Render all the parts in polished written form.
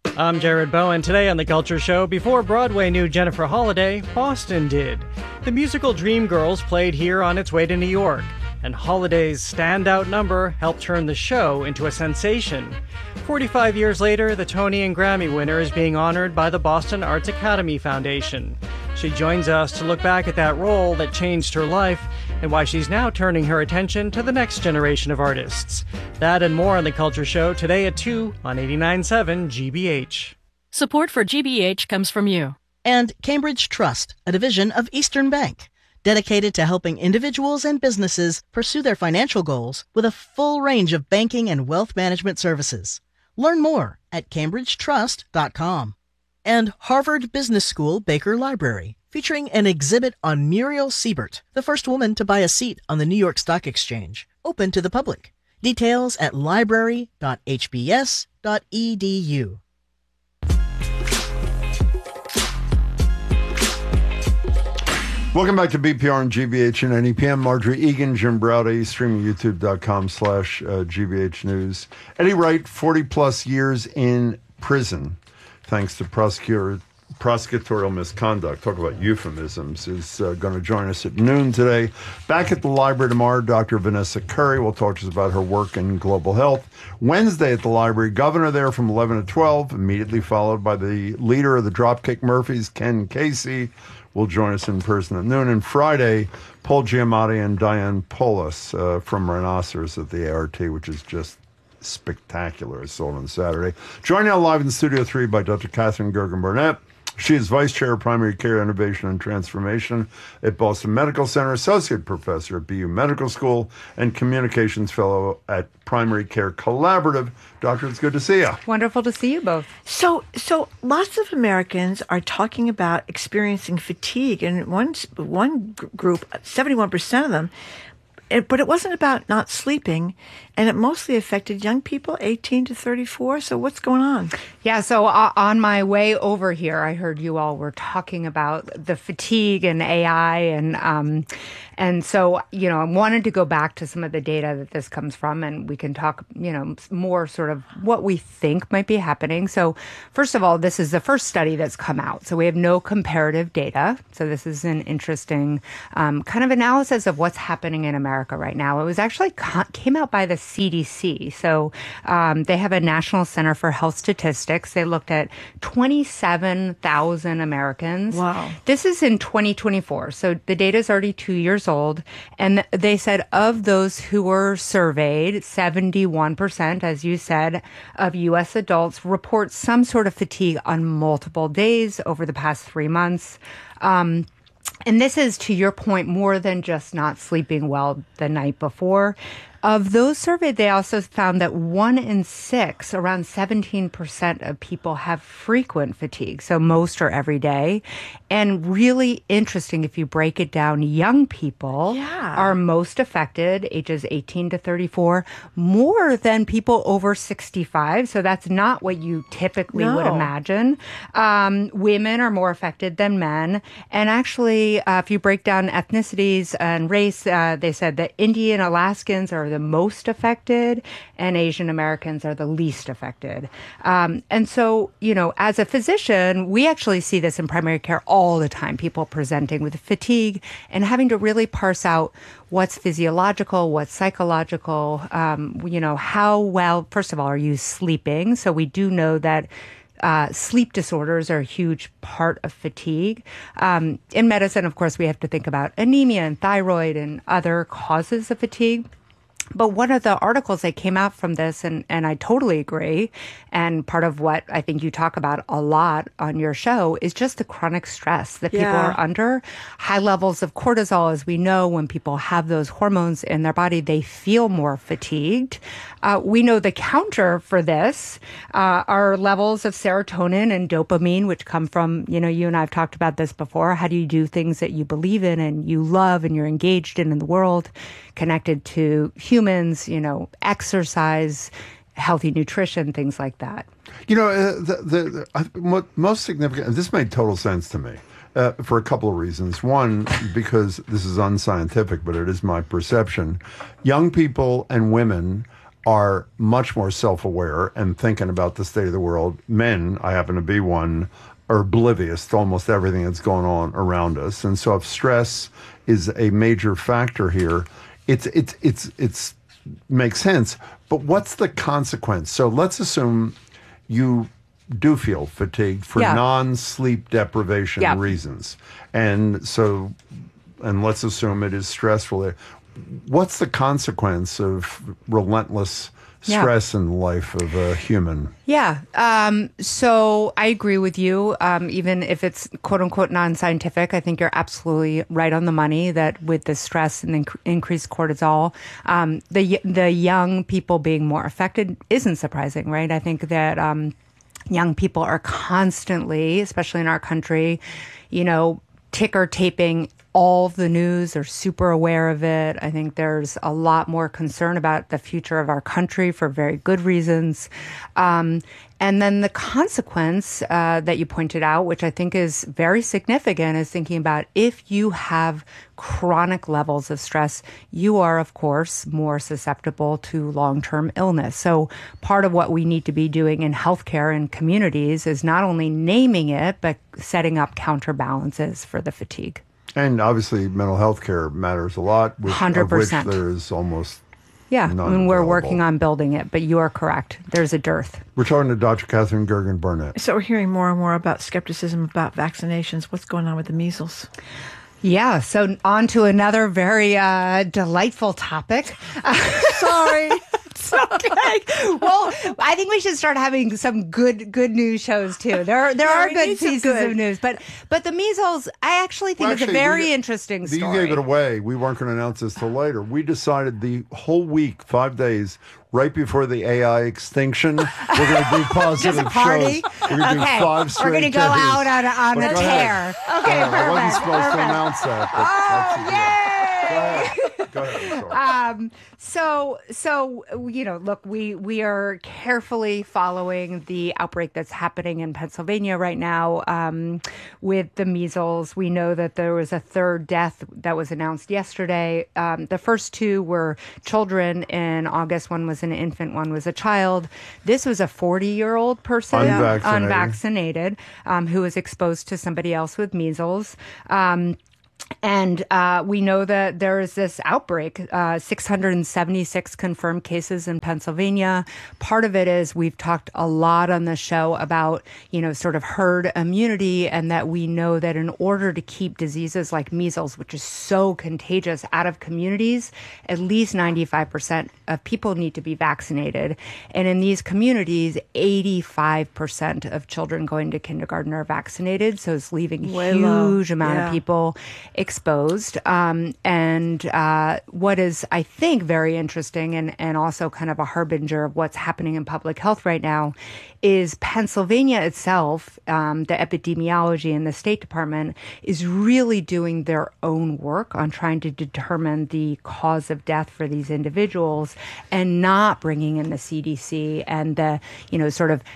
I'm Jared Bowen. Today on The Culture Show, before Broadway knew Jennifer Holliday, Boston did. The musical Dreamgirls played here on its way to New York, and Holliday's standout number helped turn the show into a sensation. 45 years later, the Tony and Grammy winner is being honored by the Boston Arts Academy Foundation. She joins us to look back at that role that changed her life and why she's now turning her attention to the next generation of artists. That and more on The Culture Show today at 2 on 89.7 GBH. Support for GBH comes from you. And Cambridge Trust, a division of Eastern Bank, dedicated to helping individuals and businesses pursue their financial goals with a full range of banking and wealth management services. Learn more at cambridgetrust.com. And Harvard Business School Baker Library, featuring an exhibit on Muriel Siebert, the first woman to buy a seat on the New York Stock Exchange, open to the public. Details at library.hbs.edu. Welcome back to BPR and GBH and NEPM. Marjorie Egan, Jim Browdy, streaming youtube.com/GBH News. Eddie Wright, 40-plus years in prison, thanks to prosecutorial misconduct. Talk about euphemisms. Is going to join us at noon today. Back at the library tomorrow, Dr. Vanessa Curry will talk to us about her work in global health. Wednesday at the library, Governor there from 11 to 12, immediately followed by the leader of the Dropkick Murphys, Ken Casey, will join us in person at noon. And Friday, Paul Giamatti and Diane Polis from Rhinoceros at the ART, which is just spectacular. I saw it on Saturday. Joined now live in Studio 3 by Dr. Catherine Gergen-Burnett. She is Vice Chair of Primary Care Innovation and Transformation at Boston Medical Center, Associate Professor at BU Medical School, and Communications Fellow at Primary Care Collaborative. Doctor, it's good to see you. Wonderful to see you both. So lots of Americans are talking about experiencing fatigue, and one group, 71% of them. But it wasn't about not sleeping, and it mostly affected young people, 18 to 34. So what's going on? Yeah, so on my way over here, I heard you all were talking about the fatigue and AI, and so, I wanted to go back to some of the data that this comes from, and we can talk, more sort of what we think might be happening. So first of all, this is the first study that's come out. So we have no comparative data. So this is an interesting kind of analysis of what's happening in America right now. It was actually came out by the CDC. So they have a National Center for Health Statistics. They looked at 27,000 Americans. Wow. This is in 2024. So the data is already 2 years old. And they said of those who were surveyed, 71%, as you said, of U.S. adults report some sort of fatigue on multiple days over the past 3 months. And this is, to your point, more than just not sleeping well the night before. Of those surveyed, they also found that 1 in 6, around 17% of people have frequent fatigue, so most or every day. And really interesting, if you break it down, young people are most affected, ages 18 to 34, more than people over 65. So that's not what you typically would imagine. Women are more affected than men. And actually, if you break down ethnicities and race, they said that Indian Alaskans are the most affected and Asian Americans are the least affected. And so, as a physician, we actually see this in primary care all the time, people presenting with fatigue and having to really parse out what's physiological, what's psychological, how well, first of all, are you sleeping? So we do know that sleep disorders are a huge part of fatigue. In medicine, of course, we have to think about anemia and thyroid and other causes of fatigue. But one of the articles that came out from this, and I totally agree, and part of what I think you talk about a lot on your show is just the chronic stress that people are under. High levels of cortisol, as we know, when people have those hormones in their body, they feel more fatigued. We know the counter for this are levels of serotonin and dopamine, which come from, you and I have talked about this before. How do you do things that you believe in and you love and you're engaged in the world, connected to humans, exercise, healthy nutrition, things like that. What most significant, this made total sense to me for a couple of reasons. One, because this is unscientific, but it is my perception. Young people and women are much more self-aware and thinking about the state of the world. Men, I happen to be one, are oblivious to almost everything that's going on around us. And so if stress is a major factor here, it's makes sense. But what's the consequence? So let's assume you do feel fatigued for non-sleep deprivation reasons. And let's assume it is stressful. What's the consequence of relentless stress in the life of a human? So I agree with you. Even if it's quote unquote non-scientific, I think you're absolutely right on the money that with the stress and increased cortisol, the young people being more affected isn't surprising, right? I think that young people are constantly, especially in our country, ticker taping all of the news. They're super aware of it. I think there's a lot more concern about the future of our country for very good reasons. And then the consequence that you pointed out, which I think is very significant, is thinking about if you have chronic levels of stress, you are, of course, more susceptible to long-term illness. So part of what we need to be doing in healthcare and communities is not only naming it, but setting up counterbalances for the fatigue. And obviously, mental health care matters a lot, 100%. Of which there is almost none we're working on building it, but you are correct. There's a dearth. We're talking to Dr. Catherine Gergen Barnett. So we're hearing more and more about skepticism about vaccinations. What's going on with the measles? Yeah, so on to another very delightful topic. Sorry. It's okay. Well, I think we should start having some good news shows too. There are good pieces of news, but the measles, I actually think it's a very interesting story. You gave it away. We weren't going to announce this till later. We decided the whole week, 5 days, right before the AI extinction, we're going to do positive shows. We're going to do 5 straight We're going to go out on a tear. Okay, perfect. I wasn't supposed to announce that. But yay! Go ahead. So look, we are carefully following the outbreak that's happening in Pennsylvania right now with the measles. We know that there was a third death that was announced yesterday. The first 2 were children in August. One was an infant, one was a child. This was a 40-year-old person, unvaccinated, who was exposed to somebody else with measles. And we know that there is this outbreak, 676 confirmed cases in Pennsylvania. Part of it is we've talked a lot on the show about, sort of herd immunity, and that we know that in order to keep diseases like measles, which is so contagious, out of communities, at least 95% of people need to be vaccinated. And in these communities, 85% of children going to kindergarten are vaccinated. So it's leaving a huge amount of people exposed. And what is, I think, very interesting and also kind of a harbinger of what's happening in public health right now is Pennsylvania itself, the epidemiology and the State Department is really doing their own work on trying to determine the cause of death for these individuals and not bringing in the CDC and the, sort of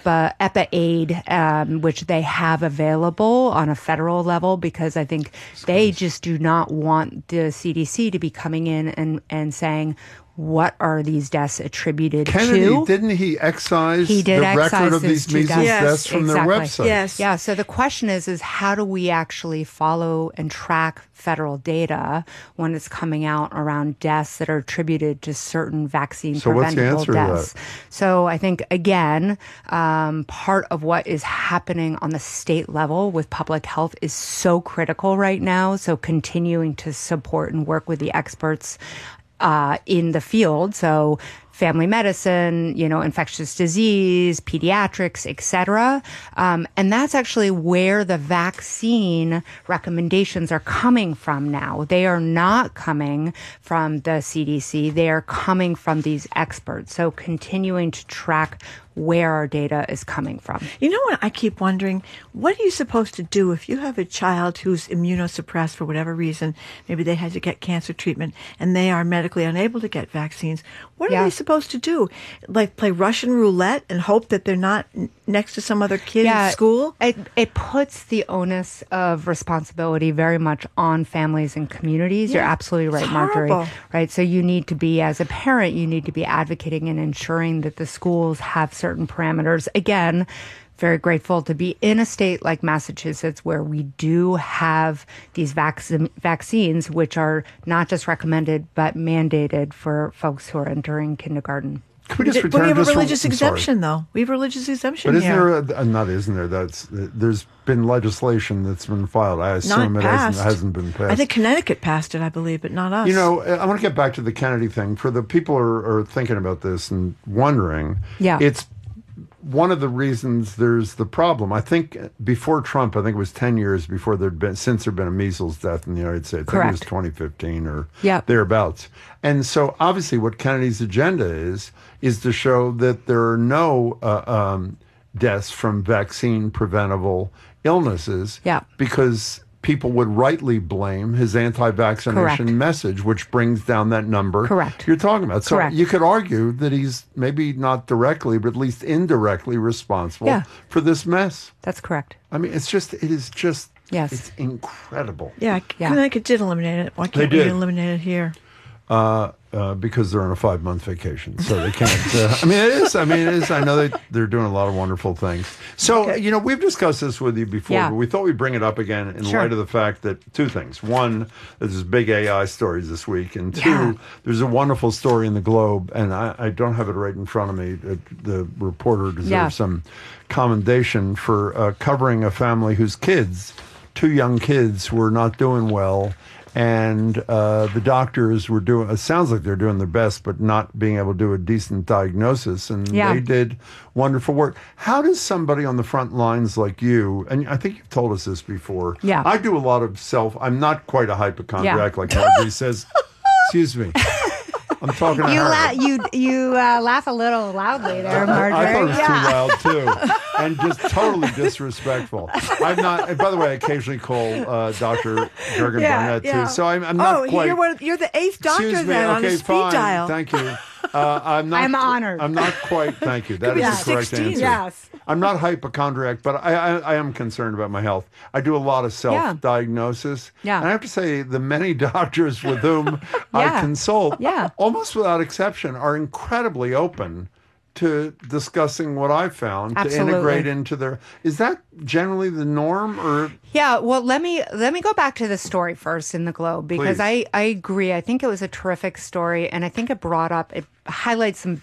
EPA-aid, which they have available on a federal level, because I think they just do not want the CDC to be coming in and saying, what are these deaths attributed to? Didn't he excise the record of these measles deaths from their website? Yes. Yeah. So the question is how do we actually follow and track federal data when it's coming out around deaths that are attributed to certain vaccine preventable deaths? So I think, again, part of what is happening on the state level with public health is so critical right now. So continuing to support and work with the experts in the field. So family medicine, infectious disease, pediatrics, et cetera. And that's actually where the vaccine recommendations are coming from now. They are not coming from the CDC. They are coming from these experts. So continuing to track where our data is coming from. You know what I keep wondering? What are you supposed to do if you have a child who's immunosuppressed for whatever reason? Maybe they had to get cancer treatment and they are medically unable to get vaccines. What are they supposed supposed to do? Like play Russian roulette and hope that they're not next to some other kid at school? It puts the onus of responsibility very much on families and communities. Yeah, You're absolutely right, it's Marjorie. horrible. Right. So you need to be, as a parent, you need to be advocating and ensuring that the schools have certain parameters. Again, very grateful to be in a state like Massachusetts where we do have these vaccines, which are not just recommended, but mandated for folks who are entering kindergarten. Could we just But return we have a just religious I'm sorry. exemption, though. We have a religious exemption But isn't here. there's been legislation that's been filed. I assume Not it passed. hasn't been passed. I think Connecticut passed it, I believe, but not us. You know, I want to get back to the Kennedy thing. For the people who are thinking about this and wondering, Yeah. it's one of the reasons there's the problem. I think before Trump, I think it was 10 years before since there'd been a measles death in the United States. I think it was Correct. 2015 or Yep. thereabouts. And so obviously what Kennedy's agenda is to show that there are no deaths from vaccine preventable illnesses. Yeah. Because people would rightly blame his anti-vaccination Correct. message, which brings down that number Correct. you're talking about. So Correct. you could argue that he's maybe not directly, but at least indirectly responsible Yeah. for this mess. That's correct. I mean, it is just, Yes. it's incredible. Yeah, Yeah. Connecticut did eliminate it. Why can't we did. eliminate it here? Because they're on a 5-month vacation, so they can't. I mean, it is. I know they're doing a lot of wonderful things. So, you know, we've discussed this with you before, Yeah. but we thought we'd bring it up again in Sure. light of the fact that two things. One, there's big AI stories this week, and two, Yeah. there's a wonderful story in the Globe, and I don't have it right in front of me. The reporter deserves Yeah. some commendation for covering a family whose two young kids, were not doing well. And the doctors were doing, it sounds like they're doing their best, but not being able to do a decent diagnosis. And Yeah. they did wonderful work. How does somebody on the front lines like you, and I think you've told us this before. Yeah. I do a lot of I'm not quite a hypochondriac Yeah. like Marjorie says. Excuse me. I'm talking to her. You laugh a little loudly there, Marjorie. I thought it was too loud too, and just totally disrespectful. I'm not. And by the way, I occasionally call Dr. Jurgen Barnett too, so I'm not quite. You're the eighth doctor Excuse me. then on Okay, the speed fine. dial. Thank you. I'm not. I'm honored. I'm not quite. Thank you. That is Yes. the correct 16. answer. Yes. I'm not hypochondriac, but I am concerned about my health. I do a lot of self-diagnosis. Yeah. And I have to say, the many doctors with whom I Yeah. consult, Yeah. almost without exception, are incredibly open to discussing what I've found Absolutely. to integrate into their. Is that generally the norm, or Yeah, well, let me go back to the story first in the Globe because Please. I agree. I think it was a terrific story, and I think it highlights some